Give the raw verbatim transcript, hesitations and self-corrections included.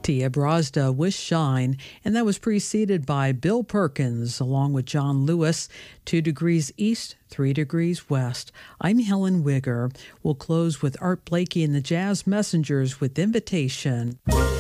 Tia Brazda with Shine, and that was preceded by Bill Perkins along with John Lewis, Two Degrees East, Three Degrees West. I'm Helen Wigger. We'll close with Art Blakey and the Jazz Messengers with Invitation.